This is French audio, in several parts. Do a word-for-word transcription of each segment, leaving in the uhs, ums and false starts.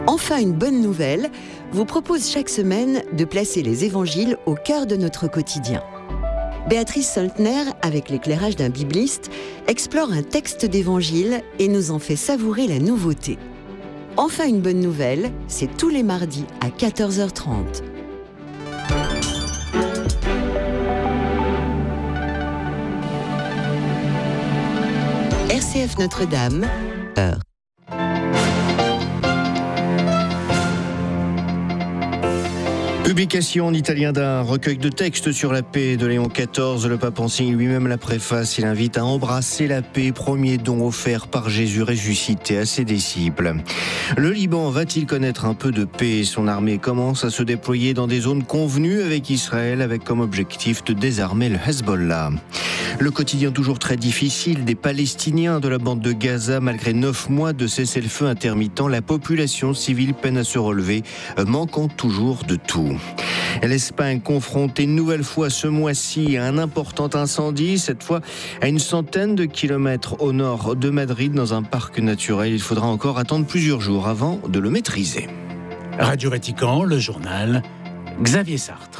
Enfin, une bonne nouvelle vous propose chaque semaine de placer les évangiles au cœur de notre quotidien. Béatrice Soltner, avec l'éclairage d'un bibliste, explore un texte d'évangile et nous en fait savourer la nouveauté. Enfin, une bonne nouvelle, c'est tous les mardis à quatorze heures trente. R C F Notre-Dame, heure. Publication en italien d'un recueil de textes sur la paix de Léon quatorze. Le pape en signe lui-même la préface. Il invite à embrasser la paix, premier don offert par Jésus ressuscité à ses disciples. Le Liban va-t-il connaître un peu de paix ? Son armée commence à se déployer dans des zones convenues avec Israël, avec comme objectif de désarmer le Hezbollah. Le quotidien toujours très difficile des Palestiniens de la bande de Gaza. Malgré neuf mois de cessez-le-feu intermittent, la population civile peine à se relever, manquant toujours de tout. L'Espagne confrontée une nouvelle fois ce mois-ci à un important incendie, cette fois à une centaine de kilomètres au nord de Madrid, dans un parc naturel. Il faudra encore attendre plusieurs jours avant de le maîtriser. Radio Vatican, le journal, Xavier Sartre.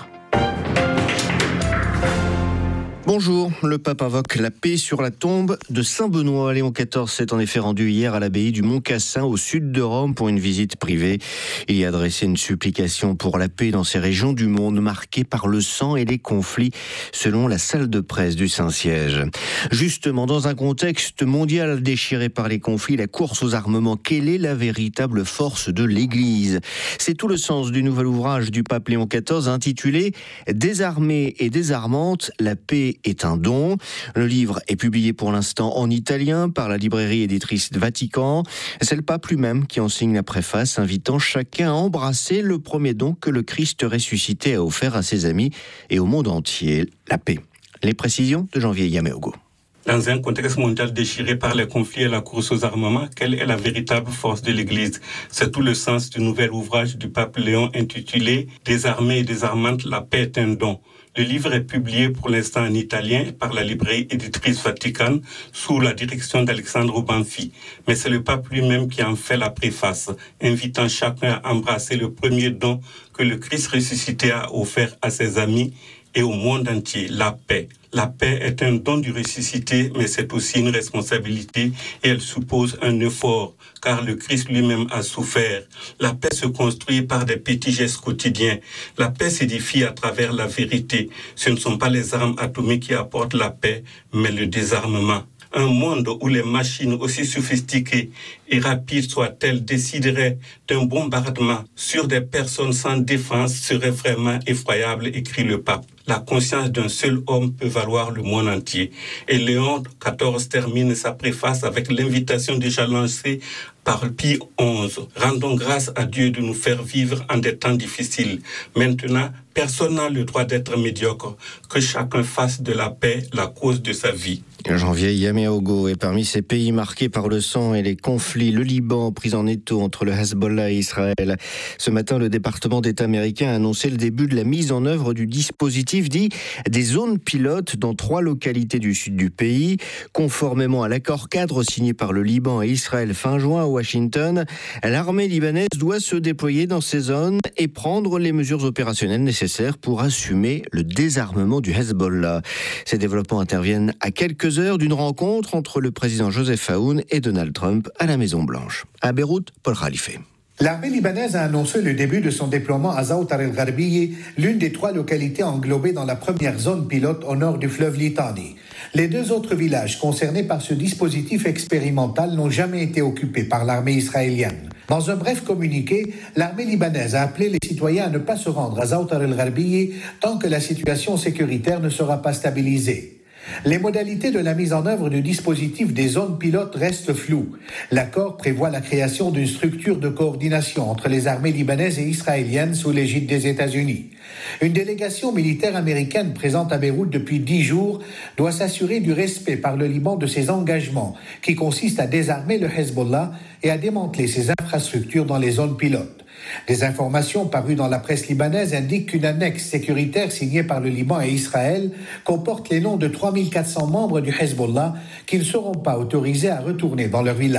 Bonjour, le pape invoque la paix sur la tombe de Saint-Benoît. Léon quatorze s'est en effet rendu hier à l'abbaye du Mont-Cassin, au sud de Rome, pour une visite privée. Il y a adressé une supplication pour la paix dans ces régions du monde marquées par le sang et les conflits, selon la salle de presse du Saint-Siège. Justement, dans un contexte mondial déchiré par les conflits, la course aux armements, quelle est la véritable force de l'Église ? C'est tout le sens du nouvel ouvrage du pape Léon quatorze intitulé « Désarmée et désarmante, la paix est un don ». Le livre est publié pour l'instant en italien par la librairie éditrice Vatican. C'est le pape lui-même qui en signe la préface, invitant chacun à embrasser le premier don que le Christ ressuscité a offert à ses amis et au monde entier, la paix. Les précisions de Janvier Yameogo. Dans un contexte mondial déchiré par les conflits et la course aux armements, quelle est la véritable force de l'Église ? C'est tout le sens du nouvel ouvrage du pape Léon intitulé « Désarmée et désarmante, la paix est un don ». Le livre est publié pour l'instant en italien par la librairie éditrice Vatican sous la direction d'Alexandre Banfi. Mais c'est le pape lui-même qui en fait la préface, invitant chacun à embrasser le premier don que le Christ ressuscité a offert à ses amis et au monde entier, la paix. La paix est un don du ressuscité, mais c'est aussi une responsabilité et elle suppose un effort, car le Christ lui-même a souffert. La paix se construit par des petits gestes quotidiens. La paix s'édifie à travers la vérité. Ce ne sont pas les armes atomiques qui apportent la paix, mais le désarmement. Un monde où les machines, aussi sophistiquées et rapides soient-elles, décideraient d'un bombardement sur des personnes sans défense serait vraiment effroyable, écrit le pape. La conscience d'un seul homme peut valoir le monde entier. Et Léon quatorze termine sa préface avec l'invitation déjà lancée par Pie onze. Rendons grâce à Dieu de nous faire vivre en des temps difficiles. Maintenant, personne n'a le droit d'être médiocre. Que chacun fasse de la paix la cause de sa vie. Janvier Yameogo est parmi ces pays marqués par le sang et les conflits. Le Liban, pris en étau entre le Hezbollah et Israël. Ce matin, le département d'État américain a annoncé le début de la mise en œuvre du dispositif dit des zones pilotes dans trois localités du sud du pays. Conformément à l'accord cadre signé par le Liban et Israël fin juin à Washington, l'armée libanaise doit se déployer dans ces zones et prendre les mesures opérationnelles nécessaires pour assumer le désarmement du Hezbollah. Ces développements interviennent à quelques heures d'une rencontre entre le président Joseph Aoun et Donald Trump à la Maison-Blanche. À Beyrouth, Paul Khalife. L'armée libanaise a annoncé le début de son déploiement à Zaoutar el-Gharbiye, l'une des trois localités englobées dans la première zone pilote au nord du fleuve Litani. Les deux autres villages concernés par ce dispositif expérimental n'ont jamais été occupés par l'armée israélienne. Dans un bref communiqué, l'armée libanaise a appelé les citoyens à ne pas se rendre à Zaoutar el-Gharbiye tant que la situation sécuritaire ne sera pas stabilisée. Les modalités de la mise en œuvre du dispositif des zones pilotes restent floues. L'accord prévoit la création d'une structure de coordination entre les armées libanaises et israéliennes sous l'égide des États-Unis. Une délégation militaire américaine présente à Beyrouth depuis dix jours doit s'assurer du respect par le Liban de ses engagements, qui consistent à désarmer le Hezbollah et à démanteler ses infrastructures dans les zones pilotes. Des informations parues dans la presse libanaise indiquent qu'une annexe sécuritaire signée par le Liban et Israël comporte les noms de trois mille quatre cents membres du Hezbollah qui ne seront pas autorisés à retourner dans leur village.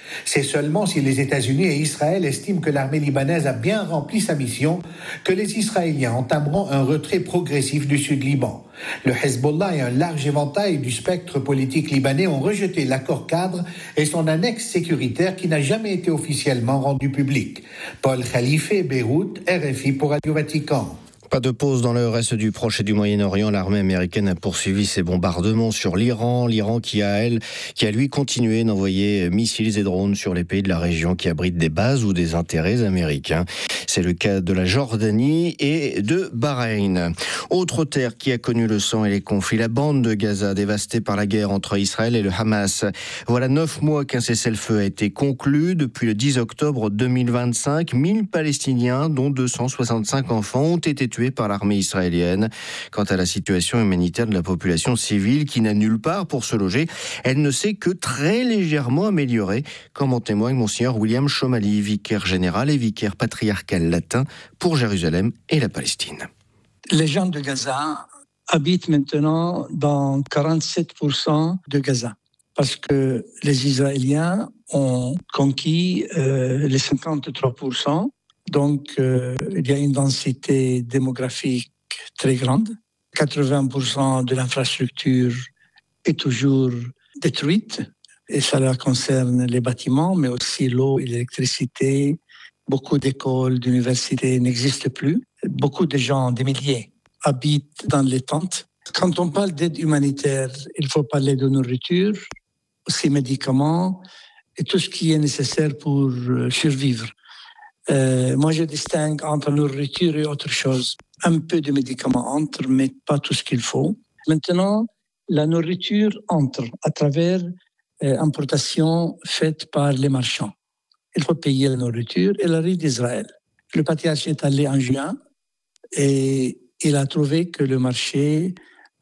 C'est seulement si les États-Unis et Israël estiment que l'armée libanaise a bien rempli sa mission que les Israéliens entameront un retrait progressif du Sud-Liban. Le Hezbollah et un large éventail du spectre politique libanais ont rejeté l'accord cadre et son annexe sécuritaire qui n'a jamais été officiellement rendu public. Paul Khalife, Beyrouth, R F I pour Radio Vatican. Pas de pause dans le reste du Proche et du Moyen-Orient. L'armée américaine a poursuivi ses bombardements sur l'Iran. L'Iran qui a, elle, qui a lui continué d'envoyer missiles et drones sur les pays de la région qui abritent des bases ou des intérêts américains. C'est le cas de la Jordanie et de Bahreïn. Autre terre qui a connu le sang et les conflits, la bande de Gaza dévastée par la guerre entre Israël et le Hamas. Voilà neuf mois qu'un cessez-le-feu a été conclu. Depuis le dix octobre deux mille vingt-cinq, mille Palestiniens, dont deux cent soixante-cinq enfants, ont été tués par l'armée israélienne. Quant à la situation humanitaire de la population civile qui n'a nulle part pour se loger, elle ne s'est que très légèrement améliorée, comme en témoigne Monseigneur William Chomali, vicaire général et vicaire patriarcal latin pour Jérusalem et la Palestine. Les gens de Gaza habitent maintenant dans quarante-sept pour cent de Gaza, parce que les Israéliens ont conquis euh, les cinquante-trois pour cent. Donc, euh, il y a une densité démographique très grande. quatre-vingts pour cent de l'infrastructure est toujours détruite. Et cela concerne les bâtiments, mais aussi l'eau et l'électricité. Beaucoup d'écoles, d'universités n'existent plus. Beaucoup de gens, des milliers, habitent dans les tentes. Quand on parle d'aide humanitaire, il faut parler de nourriture, aussi médicaments et tout ce qui est nécessaire pour survivre. Euh, moi, je distingue entre nourriture et autre chose. Un peu de médicaments entre, mais pas tout ce qu'il faut. Maintenant, la nourriture entre à travers euh, importation faite par les marchands. Il faut payer la nourriture. Elle arrive d'Israël. Le patriarche est allé en juin et il a trouvé que le marché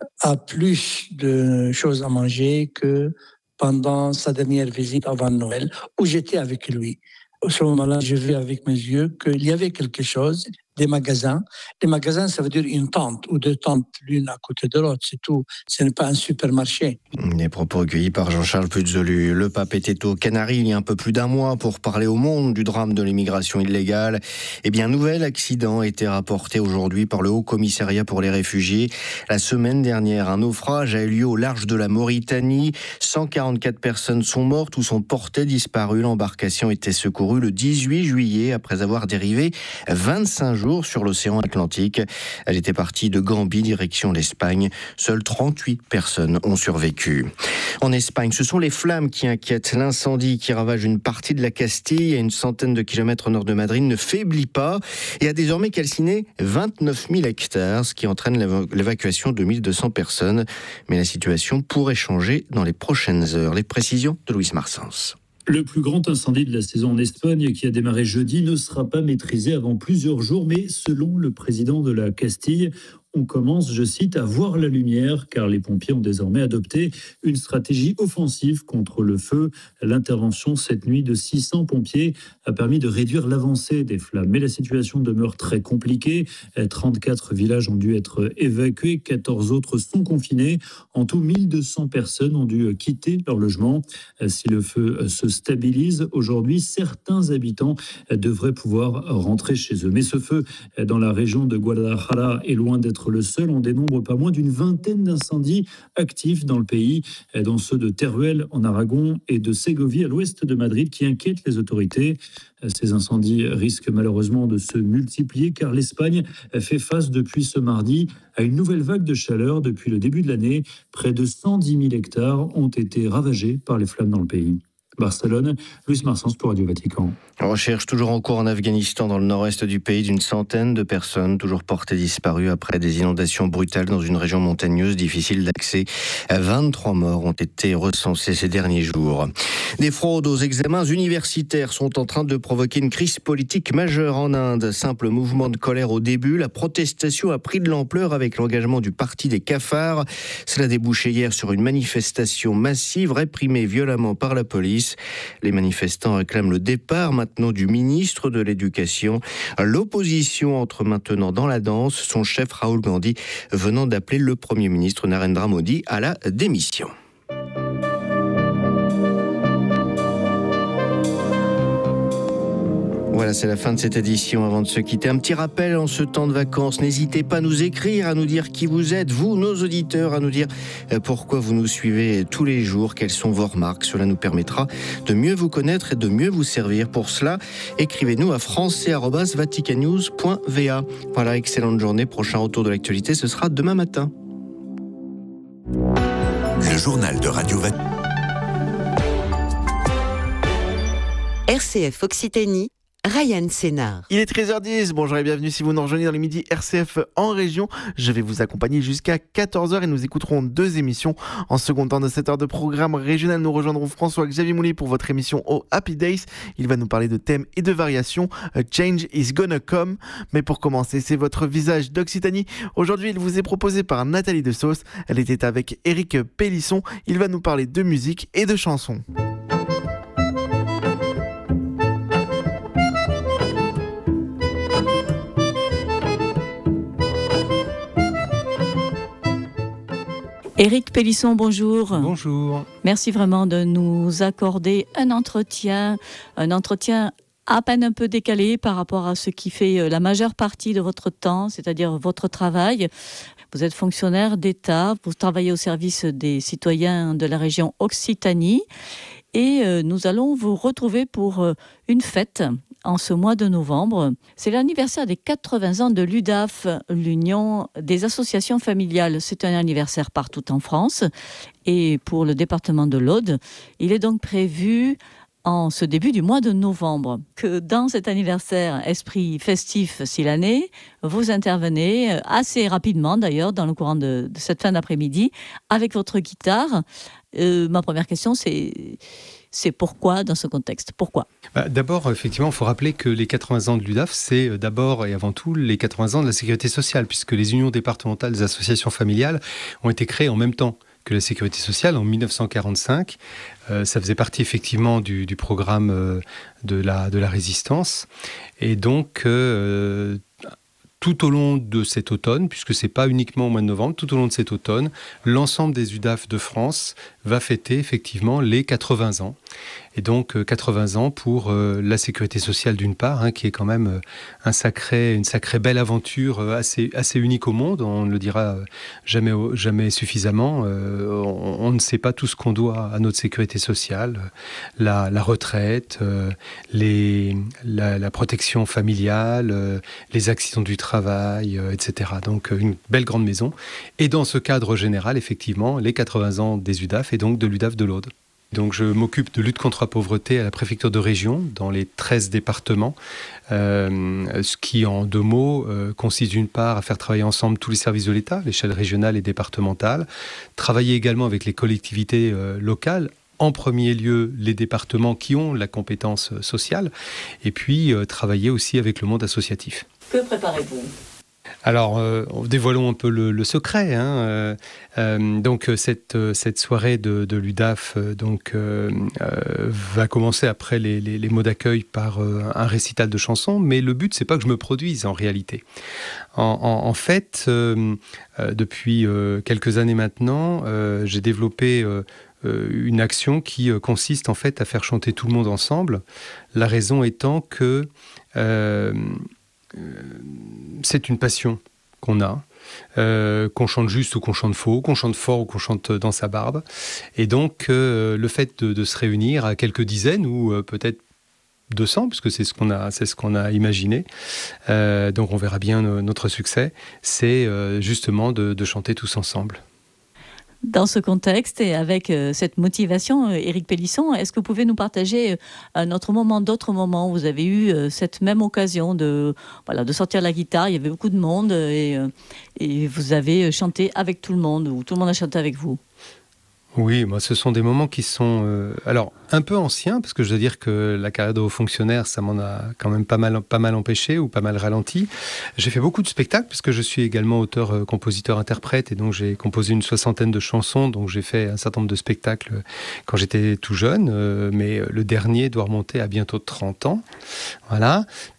a plus de choses à manger que pendant sa dernière visite avant Noël, où j'étais avec lui. À ce moment-là, j'ai vu avec mes yeux qu'il y avait quelque chose, des magasins. Les magasins, ça veut dire une tente ou deux tentes, l'une à côté de l'autre, c'est tout. Ce n'est pas un supermarché. Les propos recueillis par Jean-Charles Puzolu. Le pape était aux Canaries il y a un peu plus d'un mois pour parler au monde du drame de l'immigration illégale. Eh bien, un nouvel accident a été rapporté aujourd'hui par le Haut Commissariat pour les réfugiés. La semaine dernière, un naufrage a eu lieu au large de la Mauritanie. cent quarante-quatre personnes sont mortes ou sont portées disparues. L'embarcation était secourue le dix-huit juillet après avoir dérivé vingt-cinq jours sur l'océan Atlantique. Elle était partie de Gambie, direction l'Espagne. Seules trente-huit personnes ont survécu. En Espagne, ce sont les flammes qui inquiètent. L'incendie qui ravage une partie de la Castille, à une centaine de kilomètres au nord de Madrid, ne faiblit pas et a désormais calciné vingt-neuf mille hectares, ce qui entraîne l'évacuation de mille deux cents personnes. Mais la situation pourrait changer dans les prochaines heures. Les précisions de Luis Marsens. Le plus grand incendie de la saison en Espagne, qui a démarré jeudi, ne sera pas maîtrisé avant plusieurs jours, mais selon le président de la Castille, on commence, je cite, à voir la lumière, car les pompiers ont désormais adopté une stratégie offensive contre le feu. L'intervention cette nuit de six cents pompiers a permis de réduire l'avancée des flammes. Mais la situation demeure très compliquée. trente-quatre villages ont dû être évacués, quatorze autres sont confinés. En tout, mille deux cents personnes ont dû quitter leur logement. Si le feu se stabilise aujourd'hui, certains habitants devraient pouvoir rentrer chez eux. Mais ce feu dans la région de Guadalajara est loin d'être le seul. On dénombre pas moins d'une vingtaine d'incendies actifs dans le pays, dont ceux de Teruel en Aragon et de Ségovie à l'ouest de Madrid, qui inquiètent les autorités. Ces incendies risquent malheureusement de se multiplier car l'Espagne fait face depuis ce mardi à une nouvelle vague de chaleur. Depuis le début de l'année, près de cent dix mille hectares ont été ravagés par les flammes dans le pays. Barcelone, Luis Marsens pour Radio Vatican. Recherche toujours en cours en Afghanistan, dans le nord-est du pays, d'une centaine de personnes toujours portées disparues après des inondations brutales dans une région montagneuse difficile d'accès. vingt-trois morts ont été recensés ces derniers jours. Des fraudes aux examens universitaires sont en train de provoquer une crise politique majeure en Inde. Simple mouvement de colère au début, la protestation a pris de l'ampleur avec l'engagement du parti des cafards. Cela a débouché hier sur une manifestation massive réprimée violemment par la police. Les manifestants réclament le départ maintenant du ministre de l'Éducation. L'opposition entre maintenant dans la danse, son chef Rahul Gandhi venant d'appeler le Premier ministre Narendra Modi à la démission. Voilà, c'est la fin de cette édition. Avant de se quitter, un petit rappel en ce temps de vacances. N'hésitez pas à nous écrire, à nous dire qui vous êtes, vous, nos auditeurs, à nous dire pourquoi vous nous suivez tous les jours, quelles sont vos remarques. Cela nous permettra de mieux vous connaître et de mieux vous servir. Pour cela, écrivez-nous à français arobase vaticannews point v a. Voilà, excellente journée. Prochain retour de l'actualité, ce sera demain matin. Le journal de Radio Vatican. R C F Occitanie, Ryan Sénard. Il est treize heures dix, bonjour et bienvenue si vous nous rejoignez dans les midis R C F en région. Je vais vous accompagner jusqu'à quatorze heures et nous écouterons deux émissions. En second temps de cette heure de programme régional, nous rejoindrons François-Xavier Mouly pour votre émission au Happy Days. Il va nous parler de thèmes et de variations. A change is gonna come. Mais pour commencer, c'est votre visage d'Occitanie. Aujourd'hui, il vous est proposé par Nathalie de Sauce. Elle était avec Éric Pélisson. Il va nous parler de musique et de chansons. Éric Pélisson, bonjour. Bonjour. Merci vraiment de nous accorder un entretien, un entretien à peine un peu décalé par rapport à ce qui fait la majeure partie de votre temps, c'est-à-dire votre travail. Vous êtes fonctionnaire d'État, vous travaillez au service des citoyens de la région Occitanie et nous allons vous retrouver pour une fête en ce mois de novembre. C'est l'anniversaire des quatre-vingts ans de l'U D A F, l'Union des associations familiales. C'est un anniversaire partout en France. Et pour le département de l'Aude, il est donc prévu en ce début du mois de novembre que dans cet anniversaire esprit festif si l'année, vous intervenez assez rapidement d'ailleurs dans le courant de, de cette fin d'après-midi avec votre guitare. Euh, ma première question, c'est... C'est pourquoi dans ce contexte ? Pourquoi ? bah, D'abord, effectivement, il faut rappeler que les quatre-vingts ans de l'U D A F, c'est d'abord et avant tout les quatre-vingts ans de la sécurité sociale, puisque les unions départementales des associations familiales ont été créées en même temps que la sécurité sociale en dix-neuf cent quarante-cinq. Euh, ça faisait partie effectivement du, du programme euh, de, la, de la résistance. Et donc, euh, tout au long de cet automne, puisque ce n'est pas uniquement au mois de novembre, tout au long de cet automne, l'ensemble des U D A F de France va fêter effectivement les quatre-vingts ans. Et donc quatre-vingts ans pour euh, la sécurité sociale d'une part, hein, qui est quand même euh, un sacré, une sacrée belle aventure euh, assez, assez unique au monde. On ne le dira jamais, jamais suffisamment. Euh, on, on ne sait pas tout ce qu'on doit à notre sécurité sociale. La, la retraite, euh, les, la, la protection familiale, euh, les accidents du travail, euh, et cetera. Donc une belle grande maison. Et dans ce cadre général, effectivement, les quatre-vingts ans des U D A F et donc de l'U D A F de l'Aude. Donc je m'occupe de lutte contre la pauvreté à la préfecture de région, dans les treize départements, euh, ce qui en deux mots euh, consiste d'une part à faire travailler ensemble tous les services de l'État, l'échelle régionale et départementale, travailler également avec les collectivités euh, locales, en premier lieu les départements qui ont la compétence sociale, et puis euh, travailler aussi avec le monde associatif. Que préparez-vous ? Alors, euh, dévoilons un peu le, le secret. Hein. Euh, euh, donc, cette, cette soirée de, de l'U D A F euh, donc, euh, euh, va commencer après les, les, les mots d'accueil par euh, un récital de chansons, mais le but, c'est pas que je me produise en réalité. En, en, en fait, euh, euh, depuis euh, quelques années maintenant, euh, j'ai développé euh, une action qui euh, consiste en fait à faire chanter tout le monde ensemble. La raison étant que euh, c'est une passion qu'on a, euh, qu'on chante juste ou qu'on chante faux, qu'on chante fort ou qu'on chante dans sa barbe. Et donc, euh, le fait de, de se réunir à quelques dizaines ou euh, peut-être deux cents, puisque c'est ce qu'on a, c'est ce qu'on a imaginé, euh, donc on verra bien no- notre succès, c'est euh, justement de, de chanter tous ensemble. Dans ce contexte et avec euh, cette motivation, euh, Éric Pélisson, est-ce que vous pouvez nous partager euh, un autre moment, d'autres moments où vous avez eu euh, cette même occasion de, voilà, de sortir la guitare, il y avait beaucoup de monde euh, et, euh, et vous avez chanté avec tout le monde, ou tout le monde a chanté avec vous ? Oui, moi, ce sont des moments qui sont euh, alors un peu anciens, parce que je dois dire que la carrière de haut fonctionnaire, ça m'en a quand même pas mal, pas mal empêché ou pas mal ralenti. J'ai fait beaucoup de spectacles, puisque je suis également auteur, euh, compositeur, interprète, et donc j'ai composé une soixantaine de chansons, donc j'ai fait un certain nombre de spectacles quand j'étais tout jeune, euh, mais le dernier doit remonter à bientôt trente ans. Voilà.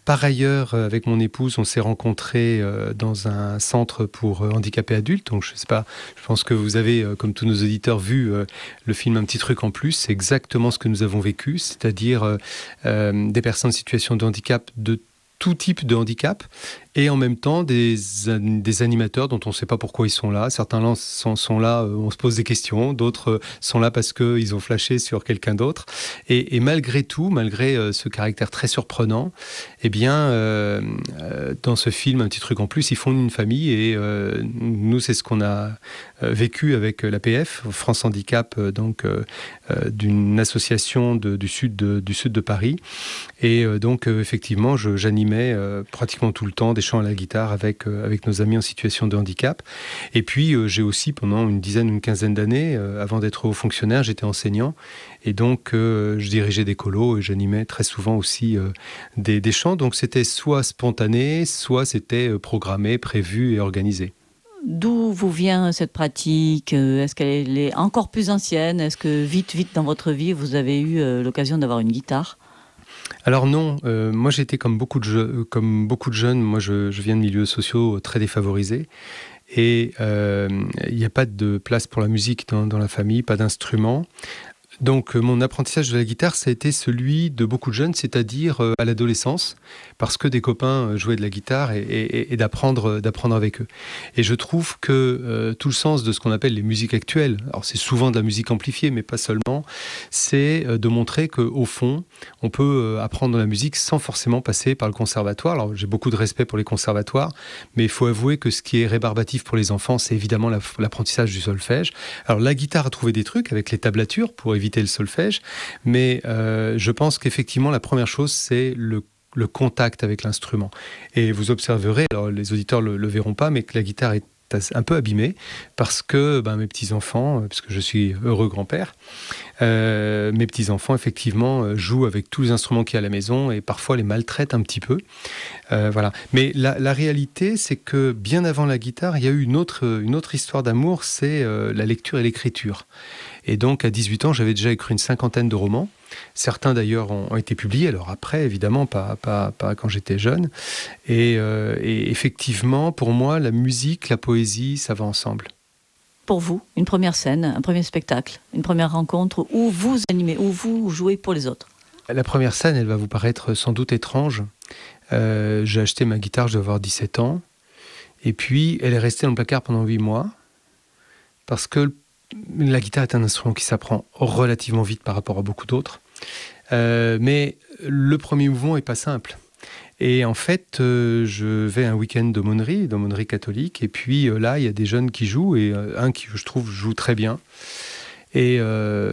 par ailleurs, avec mon épouse, on s'est rencontrés dans un centre pour handicapés adultes. Donc, je sais pas, je pense que vous avez, comme tous nos auditeurs, vu le film Un petit truc en plus. C'est exactement ce que nous avons vécu, c'est-à-dire euh, des personnes en situation de handicap de tout type de handicap, et en même temps des, des animateurs dont on ne sait pas pourquoi ils sont là. Certains là sont, sont là, on se pose des questions, d'autres sont là parce qu'ils ont flashé sur quelqu'un d'autre. Et, et malgré tout, malgré ce caractère très surprenant, eh bien, euh, dans ce film, Un petit truc en plus, ils font une famille, et euh, nous, c'est ce qu'on a vécu avec l'A P F, France Handicap, donc euh, d'une association de, du, sud de, du sud de Paris. Et euh, donc, euh, effectivement, je, j'animais euh, pratiquement tout le temps des chants à la guitare avec, euh, avec nos amis en situation de handicap. Et puis, euh, j'ai aussi, pendant une dizaine, une quinzaine d'années, euh, avant d'être haut fonctionnaire, j'étais enseignant. Et donc, euh, je dirigeais des colos et j'animais très souvent aussi euh, des, des chants. Donc, c'était soit spontané, soit c'était programmé, prévu et organisé. D'où vous vient cette pratique ? Est-ce qu'elle est encore plus ancienne ? Est-ce que vite, vite dans votre vie, vous avez eu euh, l'occasion d'avoir une guitare ? Alors non, euh, moi j'étais comme beaucoup de, je, comme beaucoup de jeunes, moi je, je viens de milieux sociaux très défavorisés, et il euh, n'y a pas de place pour la musique dans, dans la famille, pas d'instrument. Donc euh, mon apprentissage de la guitare, ça a été celui de beaucoup de jeunes, c'est-à-dire euh, à l'adolescence, parce que des copains jouaient de la guitare, et, et, et d'apprendre, d'apprendre avec eux. Et je trouve que euh, tout le sens de ce qu'on appelle les musiques actuelles, alors c'est souvent de la musique amplifiée, mais pas seulement, c'est euh, de montrer qu'au fond, on peut euh, apprendre la musique sans forcément passer par le conservatoire. Alors j'ai beaucoup de respect pour les conservatoires, mais il faut avouer que ce qui est rébarbatif pour les enfants, c'est évidemment la, l'apprentissage du solfège. Alors la guitare a trouvé des trucs avec les tablatures pour éviter le solfège, mais euh, je pense qu'effectivement la première chose c'est le, le contact avec l'instrument. Et vous observerez, alors les auditeurs le, le verront pas, mais que la guitare est un peu abîmée parce que ben, mes petits-enfants, puisque je suis heureux grand-père, euh, mes petits-enfants effectivement jouent avec tous les instruments qu'il y a à la maison et parfois les maltraitent un petit peu. Euh, voilà. Mais la, la réalité, c'est que bien avant la guitare, il y a eu une autre, une autre histoire d'amour, c'est euh, la lecture et l'écriture. Et donc, à dix-huit ans, j'avais déjà écrit une cinquantaine de romans. Certains, d'ailleurs, ont, ont été publiés. Alors après, évidemment, pas, pas, pas quand j'étais jeune. Et, euh, et effectivement, pour moi, la musique, la poésie, ça va ensemble. Pour vous, une première scène, un premier spectacle, une première rencontre où vous animez, où vous jouez pour les autres. La première scène, elle va vous paraître sans doute étrange. Euh, j'ai acheté ma guitare, je dois avoir dix-sept ans. Et puis, elle est restée dans le placard pendant huit mois. Parce que la guitare est un instrument qui s'apprend relativement vite par rapport à beaucoup d'autres. Euh, mais le premier mouvement n'est pas simple. Et en fait, euh, je vais à un week-end d'aumônerie, d'aumônerie catholique, et puis euh, là, il y a des jeunes qui jouent, et euh, un qui, je trouve, joue très bien. Et euh,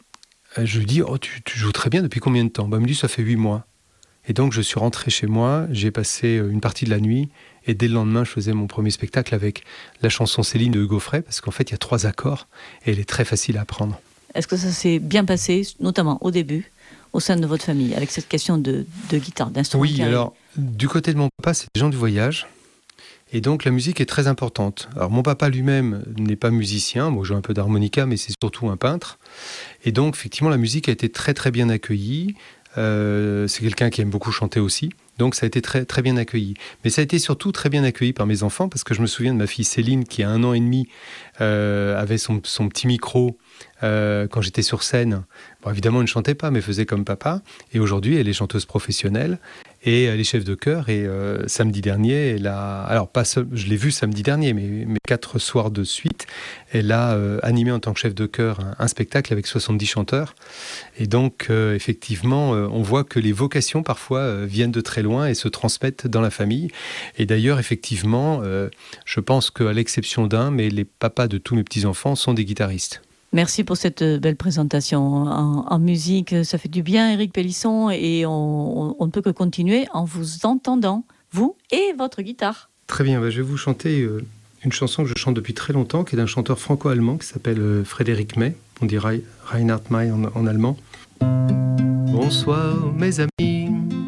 je lui dis, oh, tu, tu joues très bien, depuis combien de temps ? Bah, il me dit, ça fait huit mois. Et donc, je suis rentré chez moi, j'ai passé une partie de la nuit, et dès le lendemain, je faisais mon premier spectacle avec la chanson Céline de Hugo Frey, parce qu'en fait, il y a trois accords, et elle est très facile à apprendre. Est-ce que ça s'est bien passé, notamment au début, au sein de votre famille, avec cette question de, de guitare, d'instrument? Oui, alors, du côté de mon papa, c'est des gens du voyage, et donc la musique est très importante. Alors, mon papa lui-même n'est pas musicien, moi, je joue un peu d'harmonica, mais c'est surtout un peintre, et donc, effectivement, la musique a été très, très bien accueillie. Euh, c'est quelqu'un qui aime beaucoup chanter aussi, donc ça a été très, très bien accueilli. Mais ça a été surtout très bien accueilli par mes enfants, parce que je me souviens de ma fille Céline, qui a un an et demi, euh, avait son, son petit micro euh, quand j'étais sur scène. Bon, évidemment, elle ne chantait pas, mais faisait comme papa. Et aujourd'hui, elle est chanteuse professionnelle, et elle est chef de chœur. Et euh, samedi dernier, elle a... Alors, pas seul, je l'ai vue samedi dernier, mais, mais quatre soirs de suite, elle a euh, animé en tant que chef de chœur un, un spectacle avec soixante-dix chanteurs. Et donc, euh, effectivement, euh, on voit que les vocations, parfois, euh, viennent de très loin et se transmettent dans la famille. Et d'ailleurs, effectivement, euh, je pense qu'à l'exception d'un, mais les papas de tous mes petits-enfants sont des guitaristes. Merci pour cette belle présentation en, en musique. Ça fait du bien, Éric Pélisson, et on, on, on ne peut que continuer en vous entendant, vous et votre guitare. Très bien, bah je vais vous chanter euh, une chanson que je chante depuis très longtemps, qui est d'un chanteur franco-allemand qui s'appelle euh, Frédéric May. On dit Reinhard May en, en allemand. Bonsoir mes amis,